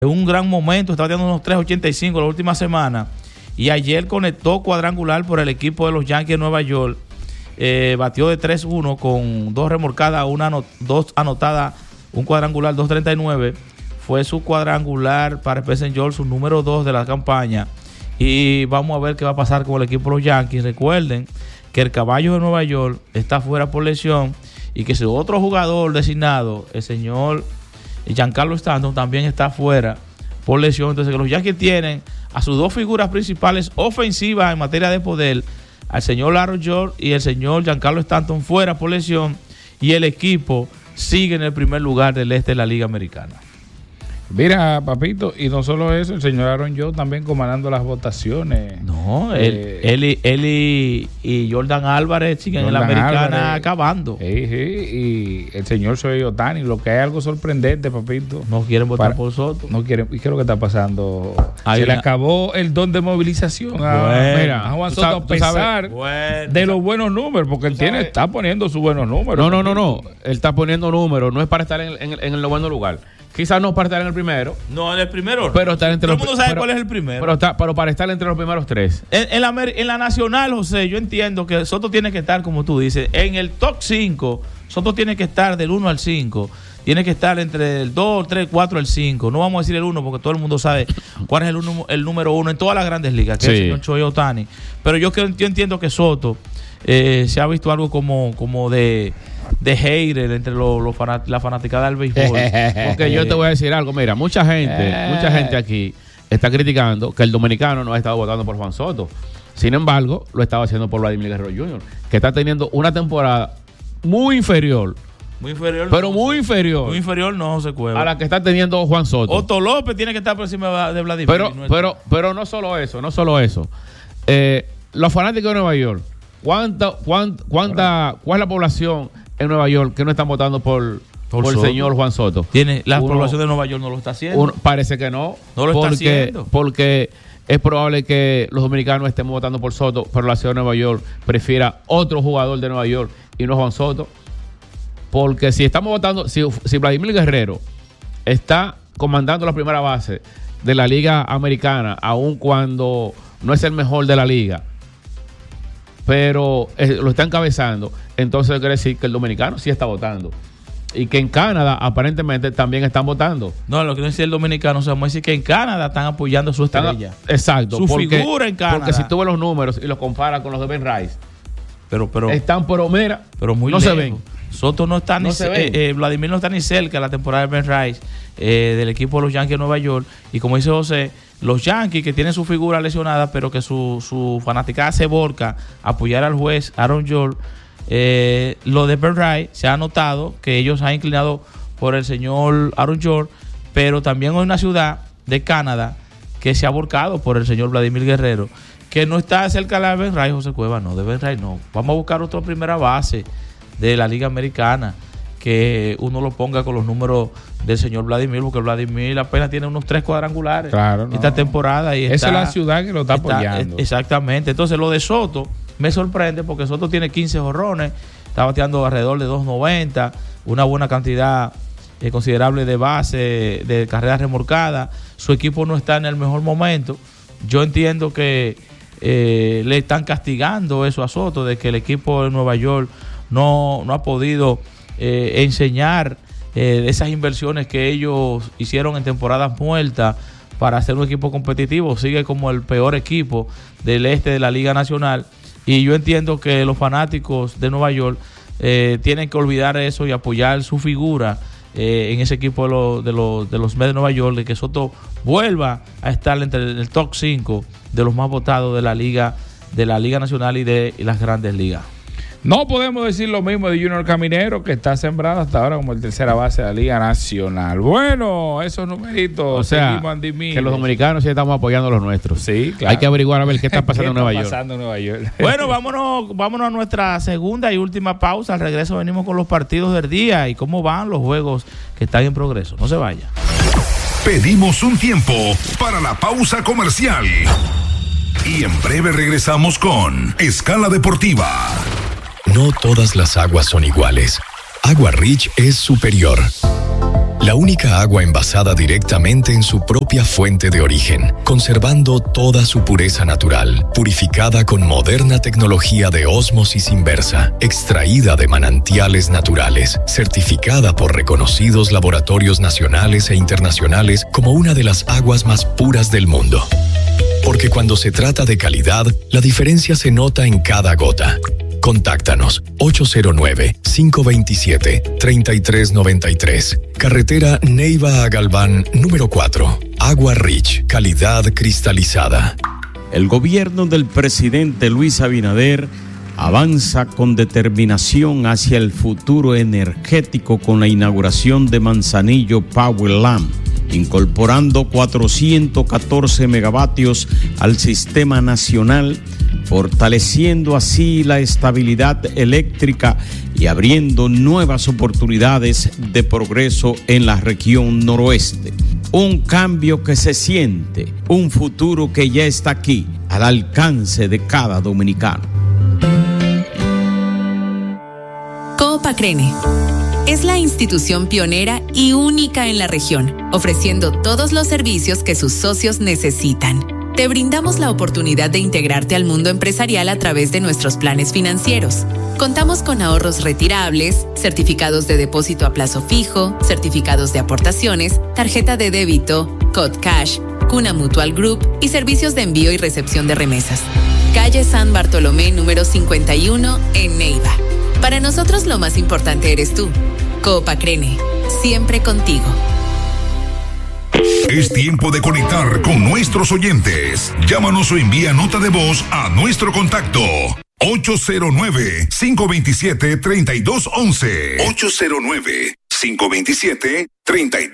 un gran momento, está bateando unos 3.85 la última semana. Y ayer conectó cuadrangular por el equipo de los Yankees de Nueva York. Batió de 3-1 con 2 remolcadas, 2 anotadas, un cuadrangular, 2.39. Fue su cuadrangular para Spencer Johnson, su número 2 de la campaña. Y vamos a ver qué va a pasar con el equipo de los Yankees. Recuerden que el caballo de Nueva York está fuera por lesión y que su otro jugador designado, el señor Giancarlo Stanton, también está fuera por lesión. Entonces que los Yankees tienen a sus 2 figuras principales ofensivas en materia de poder, al señor Aaron George y el señor Giancarlo Stanton fuera por lesión, y el equipo sigue en el primer lugar del este de la Liga Americana. Mira, papito, y no solo eso, el señor Aaron George también comandando las votaciones. No, él y Jordan Álvarez siguen en la Americana acabando. Y el señor Shohei Ohtani, lo que hay algo sorprendente, papito. No quieren votar por Soto. No quieren. ¿Y qué es lo que está pasando? Se le acabó el don de movilización. Mira, a Juan Soto, a pesar de los buenos números, porque él está poniendo sus buenos números. No. Él está poniendo números, no es para estar en el noveno lugar. Quizás no para estar en el primero. No, en el primero. Pero estar entre todo el mundo sabe cuál es el primero. Pero para estar entre los primeros 3. En la nacional, José, yo entiendo que Soto tiene que estar, como tú dices, en el top 5. Soto tiene que estar del 1 al 5. Tiene que estar entre el 2, 3, 4, el 5. No vamos a decir el 1 porque todo el mundo sabe cuál es el número 1 en todas las grandes ligas, que es el señor Shohei Ohtani. Pero yo entiendo que Soto se ha visto algo como de hater entre la fanaticada del béisbol. Porque yo te voy a decir algo, mira, mucha gente aquí está criticando que el dominicano no ha estado votando por Juan Soto. Sin embargo, lo estaba haciendo por Vladimir Guerrero Jr., que está teniendo una temporada muy inferior. Muy inferior. Pero muy inferior. Muy inferior no se cueva. A la que está teniendo Juan Soto. Otto López tiene que estar por encima de Vladimir. Pero no solo eso. Los fanáticos de Nueva York, ¿cuál es la población en Nueva York que no están votando por el señor Juan Soto? La población de Nueva York no lo está haciendo. Parece que no. No lo está haciendo. Porque es probable que los dominicanos estemos votando por Soto, pero la ciudad de Nueva York prefiera otro jugador de Nueva York y no Juan Soto. Porque si estamos votando, si Vladimir Guerrero está comandando la primera base de la Liga Americana, aun cuando no es el mejor de la liga, pero lo está encabezando, entonces quiere decir que el dominicano sí está votando. Y que en Canadá aparentemente también están votando. No, lo que no es el dominicano, o sea, vamos a decir que en Canadá están apoyando su estrella. Exacto. Su figura en Canadá. Porque si tú ves los números y los comparas con los de Ben Rice, pero están, mira, pero muy no lejos. Se ven. Soto no está Vladimir no está ni cerca de la temporada de Ben Rice, del equipo de los Yankees de Nueva York. Y como dice José, los Yankees que tienen su figura lesionada, pero que su fanaticada se volca a apoyar al juez Aaron George. Lo de Ben Rice se ha notado que ellos han inclinado por el señor Aaron George, pero también hay una ciudad de Canadá que se ha volcado por el señor Vladimir Guerrero, que no está cerca de Ben Rice. José Cueva, no, de Ben Rice no. Vamos a buscar otra primera base de la Liga Americana que uno lo ponga con los números del señor Vladimir, porque Vladimir apenas tiene unos 3 cuadrangulares esta temporada. Y esa es la ciudad que lo está apoyando. Exactamente. Entonces lo de Soto me sorprende porque Soto tiene 15 jonrones, está bateando alrededor de 2.90, una buena cantidad considerable de base, de carreras remolcadas. Su equipo no está en el mejor momento. Yo entiendo que le están castigando eso a Soto, de que el equipo de Nueva York no ha podido enseñar esas inversiones que ellos hicieron en temporadas muertas para hacer un equipo competitivo. Sigue como el peor equipo del este de la Liga Nacional. Y yo entiendo que los fanáticos de Nueva York tienen que olvidar eso y apoyar su figura en ese equipo de los Mets de Nueva York, de que Soto vuelva a estar entre el top 5 de los más votados de la Liga Nacional y de las grandes ligas. No podemos decir lo mismo de Junior Caminero, que está sembrado hasta ahora como el tercera base de la Liga Nacional. Bueno, esos numeritos. O sea, que los dominicanos sí estamos apoyando a los nuestros. Sí, claro. Hay que averiguar a ver qué está pasando en Nueva York. Bueno, vámonos a nuestra segunda y última pausa. Al regreso venimos con los partidos del día y cómo van los juegos que están en progreso. No se vaya. Pedimos un tiempo para la pausa comercial. Y en breve regresamos con Escala Deportiva. No todas las aguas son iguales. Agua Rich es superior. La única agua envasada directamente en su propia fuente de origen, conservando toda su pureza natural, purificada con moderna tecnología de ósmosis inversa, extraída de manantiales naturales, certificada por reconocidos laboratorios nacionales e internacionales como una de las aguas más puras del mundo. Porque cuando se trata de calidad, la diferencia se nota en cada gota. Contáctanos 809-527-3393. Carretera Neiva a Galván, número 4. Agua Rich, calidad cristalizada. El gobierno del presidente Luis Abinader avanza con determinación hacia el futuro energético con la inauguración de Manzanillo Powerland, incorporando 414 megavatios al sistema nacional, fortaleciendo así la estabilidad eléctrica y abriendo nuevas oportunidades de progreso en la región noroeste. Un cambio que se siente, un futuro que ya está aquí, al alcance de cada dominicano. Coop Acrene es la institución pionera y única en la región, ofreciendo todos los servicios que sus socios necesitan. Te brindamos la oportunidad de integrarte al mundo empresarial a través de nuestros planes financieros. Contamos con ahorros retirables, certificados de depósito a plazo fijo, certificados de aportaciones, tarjeta de débito, Cod Cash, Cuna Mutual Group y servicios de envío y recepción de remesas. Calle San Bartolomé, número 51, en Neiva. Para nosotros lo más importante eres tú. Coop Acrene, siempre contigo. Es tiempo de conectar con nuestros oyentes. Llámanos o envía nota de voz a nuestro contacto 809-527-3211. 809-527-3211.